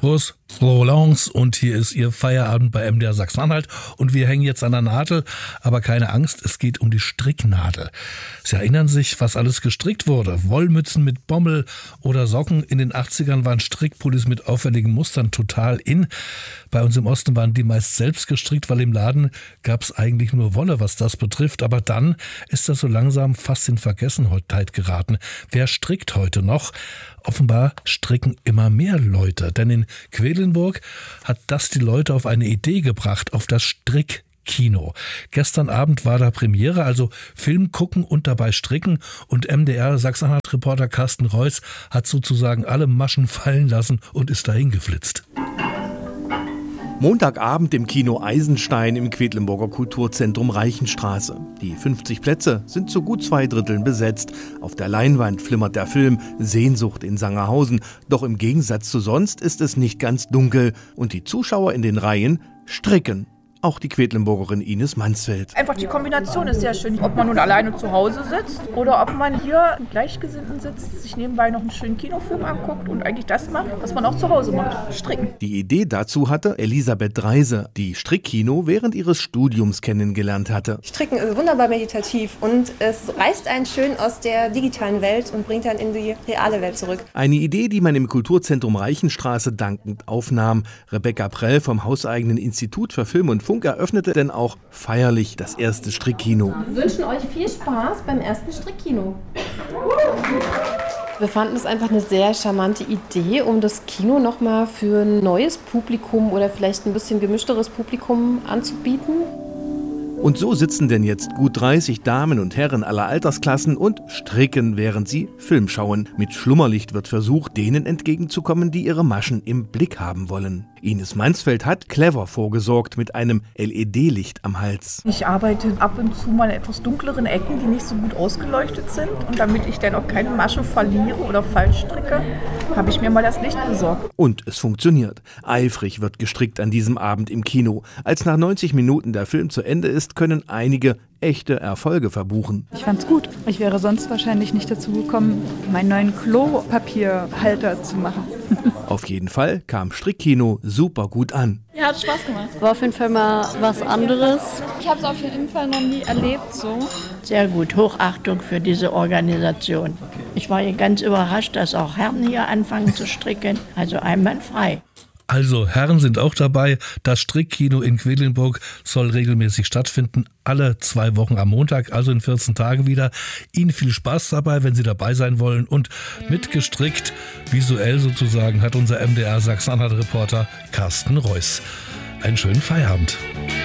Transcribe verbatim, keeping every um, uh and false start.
Servus, Rolands, und hier ist Ihr Feierabend bei M D R Sachsen-Anhalt und wir hängen jetzt an der Nadel, aber keine Angst, es geht um die Stricknadel. Sie erinnern sich, was alles gestrickt wurde. Wollmützen mit Bommel oder Socken. In den achtzigern waren Strickpullis mit auffälligen Mustern total in. Bei uns im Osten waren die meist selbst gestrickt, weil im Laden gab es eigentlich nur Wolle, was das betrifft. Aber dann ist das so langsam fast in Vergessenheit geraten. Wer strickt heute noch? Offenbar stricken immer mehr Leute, denn in Quedlinburg hat das die Leute auf eine Idee gebracht, auf das Strickkino. Gestern Abend war da Premiere, also Film gucken und dabei stricken, und M D R Sachsen-Anhalt-Reporter Carsten Reuss hat sozusagen alle Maschen fallen lassen und ist dahin geflitzt. Montagabend im Kino Eisenstein im Quedlinburger Kulturzentrum Reichenstraße. Die fünfzig Plätze sind zu gut zwei Dritteln besetzt. Auf der Leinwand flimmert der Film Sehnsucht in Sangerhausen. Doch im Gegensatz zu sonst ist es nicht ganz dunkel und die Zuschauer in den Reihen stricken. Auch die Quedlinburgerin Ines Mansfeld. Einfach die Kombination ist sehr schön. Ob man nun alleine zu Hause sitzt oder ob man hier mit Gleichgesinnten sitzt, sich nebenbei noch einen schönen Kinofilm anguckt und eigentlich das macht, was man auch zu Hause macht, stricken. Die Idee dazu hatte Elisabeth Dreise, die Strickkino während ihres Studiums kennengelernt hatte. Stricken ist wunderbar meditativ und es reißt einen schön aus der digitalen Welt und bringt einen in die reale Welt zurück. Eine Idee, die man im Kulturzentrum Reichenstraße dankend aufnahm. Rebecca Prell vom hauseigenen Institut für Film und Funk eröffnete denn auch feierlich das erste Strickkino. Wir wünschen euch viel Spaß beim ersten Strickkino. Wir fanden es einfach eine sehr charmante Idee, um das Kino nochmal für ein neues Publikum oder vielleicht ein bisschen gemischteres Publikum anzubieten. Und so sitzen denn jetzt gut dreißig Damen und Herren aller Altersklassen und stricken, während sie Film schauen. Mit Schlummerlicht wird versucht, denen entgegenzukommen, die ihre Maschen im Blick haben wollen. Ines Mansfeld hat clever vorgesorgt mit einem L E D-Licht am Hals. Ich arbeite ab und zu mal in etwas dunkleren Ecken, die nicht so gut ausgeleuchtet sind. Und damit ich dann auch keine Masche verliere oder falsch stricke, habe ich mir mal das Licht besorgt. Und es funktioniert. Eifrig wird gestrickt an diesem Abend im Kino. Als nach neunzig Minuten der Film zu Ende ist, können einige echte Erfolge verbuchen. Ich fand's gut. Ich wäre sonst wahrscheinlich nicht dazu gekommen, meinen neuen Klopapierhalter zu machen. Auf jeden Fall kam Strickkino super gut an. Ja, hat Spaß gemacht. War auf jeden Fall mal was anderes. Ich habe es auf jeden Fall noch nie erlebt so. Sehr gut, Hochachtung für diese Organisation. Ich war hier ganz überrascht, dass auch Herren hier anfangen zu stricken. Also einwandfrei. Also, Herren sind auch dabei. Das Strickkino in Quedlinburg soll regelmäßig stattfinden. Alle zwei Wochen am Montag, also in vierzehn Tagen wieder. Ihnen viel Spaß dabei, wenn Sie dabei sein wollen. Und mitgestrickt, visuell sozusagen, hat unser M D R Sachsen-Anhalt-Reporter Carsten Reuss. Einen schönen Feierabend.